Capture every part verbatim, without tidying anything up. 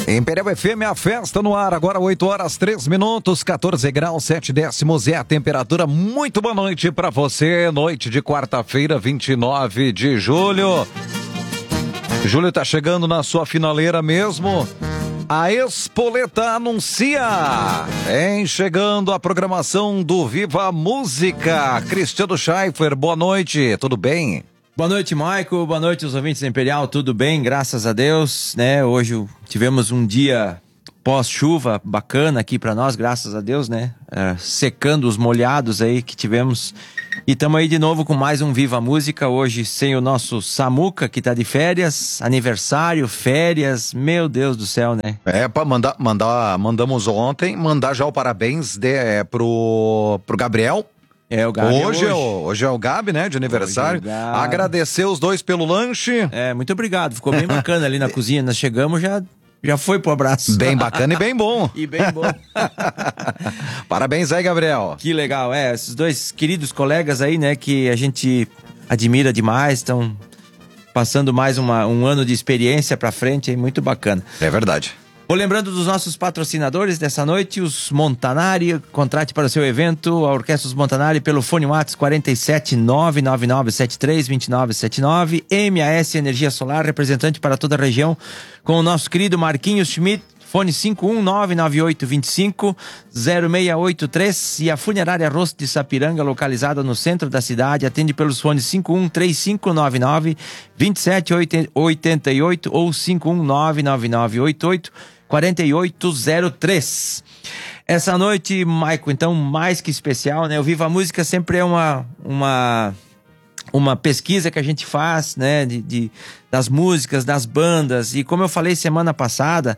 Imperial F M, a festa no ar, agora oito horas, três minutos, quatorze graus, sete décimos é a temperatura. Muito boa noite pra você, noite de quarta-feira, vinte e nove de julho. Julho tá chegando na sua finaleira mesmo. A Espoleta anuncia, vem chegando a programação do Viva Música. Cristiano Schaifer, boa noite, tudo bem? Boa noite, Maico. Boa noite, os ouvintes da Imperial. Tudo bem? Graças a Deus, né? Hoje tivemos um dia pós-chuva bacana aqui para nós, graças a Deus, né? É, secando os molhados aí que tivemos. E estamos aí de novo com mais um Viva Música. Hoje sem o nosso Samuca, que tá de férias, aniversário, férias. Meu Deus do céu, né? É, para mandar, mandar, mandamos ontem, mandar já o parabéns de, é, pro, pro Gabriel. É, o Gabi hoje, hoje. É o, hoje é o Gabi, né, de aniversário. É Agradecer os dois pelo lanche. É, muito obrigado. Ficou bem bacana ali na cozinha. Nós chegamos, já, já foi pro abraço. Bem bacana e bem bom. E bem bom. Parabéns aí, Gabriel. Que legal. É, esses dois queridos colegas aí, né, que a gente admira demais, estão passando mais uma, um ano de experiência pra frente, é muito bacana. É verdade. Vou lembrando dos nossos patrocinadores dessa noite, os Montanari. Contrate para o seu evento a Orquestra dos Montanari pelo fone WhatsApp quatro sete nove nove nove sete três dois nove sete nove. M A S Energia Solar, representante para toda a região, com o nosso querido Marquinhos Schmidt. Fone cinco um nove nove oito dois cinco zero seis oito três. E a Funerária Rosto de Sapiranga, localizada no centro da cidade, atende pelos fones cinco um três cinco nove nove dois sete oito oito ou cinco um nove nove nove oito oito quatro oito zero três. Essa noite, Maico, então, mais que especial, né? O Viva Música sempre é uma, uma, uma pesquisa que a gente faz, né? De, de, das músicas, das bandas. E como eu falei semana passada,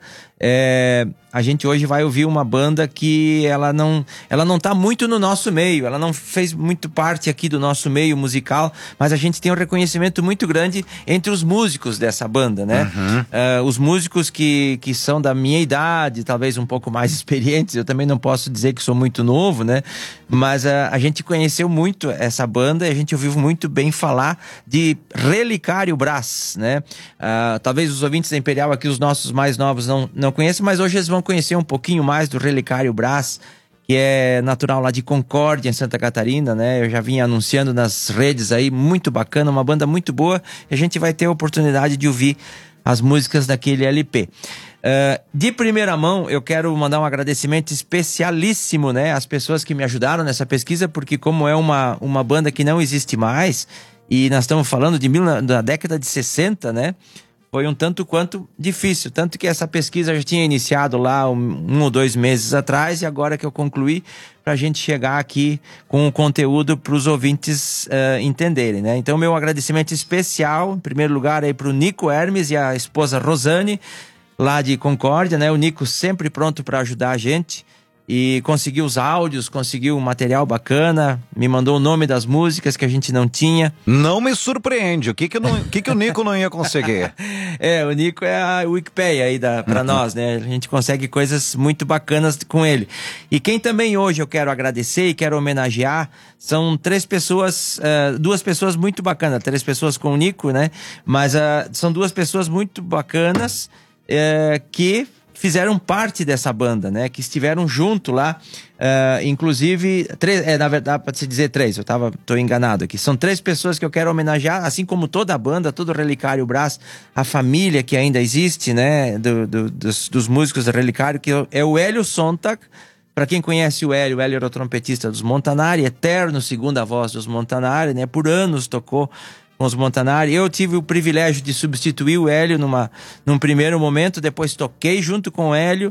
é, a gente hoje vai ouvir uma banda que ela não, ela não tá muito no nosso meio, ela não fez muito parte aqui do nosso meio musical, mas a gente tem um reconhecimento muito grande entre os músicos dessa banda, né? Uhum. Uh, os músicos que, que são da minha idade, talvez um pouco mais experientes, eu também não posso dizer que sou muito novo, né? Mas uh, a gente conheceu muito essa banda e a gente ouviu muito bem falar de Relicário Brás, né? Uh, talvez os ouvintes da Imperial aqui, os nossos mais novos, não, não conheçam, mas hoje eles vão conhecer um pouquinho mais do Relicário Brás, que é natural lá de Concórdia, em Santa Catarina, né? Eu já vim anunciando nas redes aí, muito bacana, uma banda muito boa, e a gente vai ter a oportunidade de ouvir as músicas daquele L P. Uh, de primeira mão, eu quero mandar um agradecimento especialíssimo, né, às pessoas que me ajudaram nessa pesquisa, porque como é uma, uma banda que não existe mais, e nós estamos falando de mil, da década de sessenta, né? Foi um tanto quanto difícil. Tanto que essa pesquisa já tinha iniciado lá um, um ou dois meses atrás, e agora que eu concluí, para a gente chegar aqui com o conteúdo para os ouvintes uh, entenderem, né? Então, meu agradecimento especial, em primeiro lugar, aí para o Nico Hermes e a esposa Rosane, lá de Concórdia, né? O Nico sempre pronto para ajudar a gente. E conseguiu os áudios, conseguiu um material bacana, me mandou o nome das músicas que a gente não tinha. Não me surpreende, o que que, não, que, que o Nico não ia conseguir? É, o Nico é a Wikipedia aí da, pra uhum. nós, né? A gente consegue coisas muito bacanas com ele. E quem também hoje eu quero agradecer e quero homenagear são três pessoas, uh, duas pessoas muito bacanas, três pessoas com o Nico, né? Mas uh, são duas pessoas muito bacanas uh, que fizeram parte dessa banda, né? Que estiveram junto lá, uh, inclusive, três, é, na verdade, pode se dizer três, eu tava, tô enganado aqui. São três pessoas que eu quero homenagear, assim como toda a banda, todo o Relicário Brás, a família que ainda existe, né? Do, do, dos, dos músicos do Relicário, que é o Hélio Sontag. Para quem conhece o Hélio, o Hélio era o trompetista dos Montanari, eterno segunda voz dos Montanari, né? Por anos tocou com os Montanari. Eu tive o privilégio de substituir o Hélio numa, num primeiro momento, depois toquei junto com o Hélio,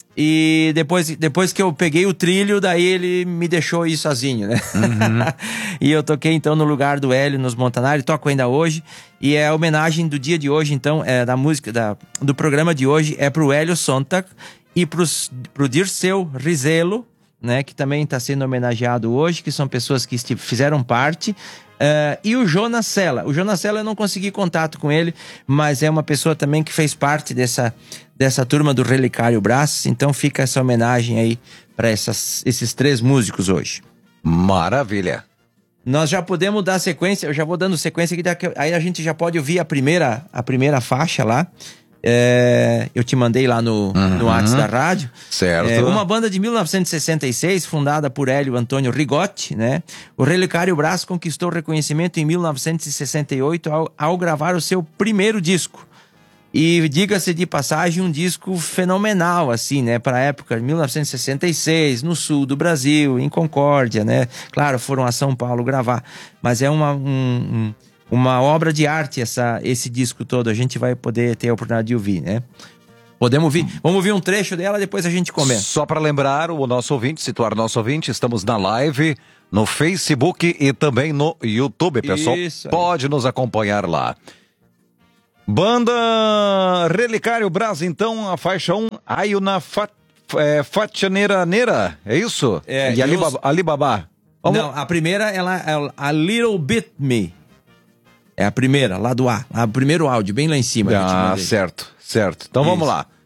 e depois, depois que eu peguei o trilho, daí ele me deixou ir sozinho, né? Uhum. E eu toquei então no lugar do Hélio nos Montanari, toco ainda hoje, e é a homenagem do dia de hoje, então, é, da música, da, do programa de hoje, é pro Hélio Sontag e pros, pro Dirceu Rizelo, né, que também está sendo homenageado hoje, que são pessoas que fizeram parte. Uh, e o Jonas Sella. O Jonas Sella eu não consegui contato com ele, mas é uma pessoa também que fez parte dessa, dessa turma do Relicário Brás. Então fica essa homenagem aí para esses três músicos hoje. Maravilha! Nós já podemos dar sequência, eu já vou dando sequência aqui, aí a gente já pode ouvir a primeira, a primeira faixa lá. É, eu te mandei lá no, Uhum. no WhatsApp da rádio. Certo. É, uma banda de mil novecentos e sessenta e seis, fundada por Hélio Antônio Rigotti, né? O Relicário Brás conquistou reconhecimento em mil novecentos e sessenta e oito ao, ao gravar o seu primeiro disco. E, diga-se de passagem, um disco fenomenal, assim, né? Para a época, mil novecentos e sessenta e seis, no sul do Brasil, em Concórdia, né? Claro, foram a São Paulo gravar. Mas é uma... Um, um, uma obra de arte essa, esse disco todo, a gente vai poder ter a oportunidade de ouvir, né? Podemos ouvir? Vamos ouvir um trecho dela, depois a gente comenta. Só para lembrar o nosso ouvinte, situar o nosso ouvinte, estamos na live, no Facebook e também no YouTube, pessoal. Isso aí. Pode nos acompanhar lá. Banda Relicário Brás, então, a faixa um, Ayuna Fat, é, Fatianeira Neira, é isso? É, e Alibaba. eu... Alibaba. Vamos... Não, a primeira, ela é a Little Bit Me. É a primeira, lá do A. O primeiro áudio, bem lá em cima. Ah, certo, certo. Então Isso. vamos lá.